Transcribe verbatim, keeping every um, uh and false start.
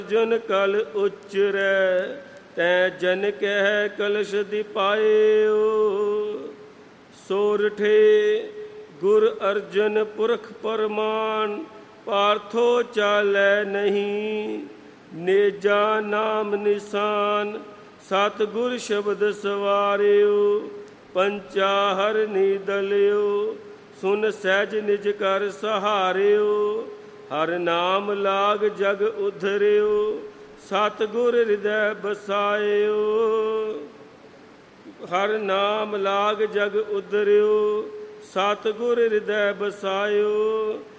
ਜਨ ਕਲ ਉਚਰੈ ਤੈ ਜਨ ਕਹਿ ਕਲਸ਼ ਦਿਪਾਇਓ। ਸੋਰਠੇ ਗੁਰ ਅਰਜਨ ਪੁਰਖ ਪਰਮਾਨ ਪਾਰਥੋ ਚਾਲੈ ਨਹੀਂ। ਨੇਜਾ ਨਾਮ ਨਿਸ਼ਾਨ ਸਤਿਗੁਰ ਸ਼ਬਦ ਸਵਾਰਿਓ। ਪੰਚਾ ਹਰ ਨੀਦਲਿਓ ਸੁਨ ਸਹਿਜ ਨਿਜ ਕਰ ਸਹਾਰਿਓ। ਹਰ ਨਾਮ ਲਾਗ ਜਗ ਉਧਰਿਓ ਸਤਿਗੁਰ ਹਿਰਦੈ ਬਸਾਇਓ। ਹਰ ਨਾਮ ਲਾਗ ਜਗ ਉਧਰਿਓ ਸਤਿਗੁਰ ਹਿਰਦੈ ਬਸਾਇਓ।